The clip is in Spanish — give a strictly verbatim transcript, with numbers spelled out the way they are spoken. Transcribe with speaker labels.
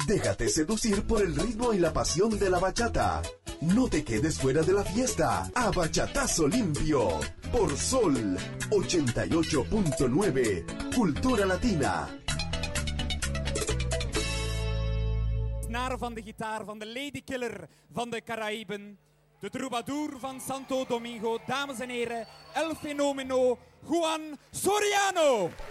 Speaker 1: Déjate seducir por el ritmo y la pasión de la bachata. No te quedes fuera de la fiesta. A Bachatazo Limpio. Por Sol ochenta y ocho punto nueve. Cultura Latina.
Speaker 2: Snaar van de gitaar van de Ladykiller van de Caraïben. De troubadour van Santo Domingo. Dames en heren, El Fenomeno, Juan Soriano.